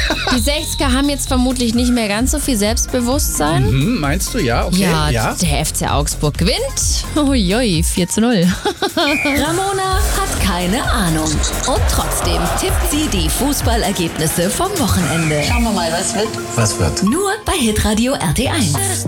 Die 60er haben jetzt vermutlich nicht mehr ganz so viel Selbstbewusstsein. Meinst du, ja? Okay. Ja, der FC Augsburg gewinnt. Uiui, 4:0. Ramona hat keine Ahnung. Und trotzdem tippt sie die Fußballergebnisse vom Wochenende. Schauen wir mal, was wird. Nur bei Hitradio RT1.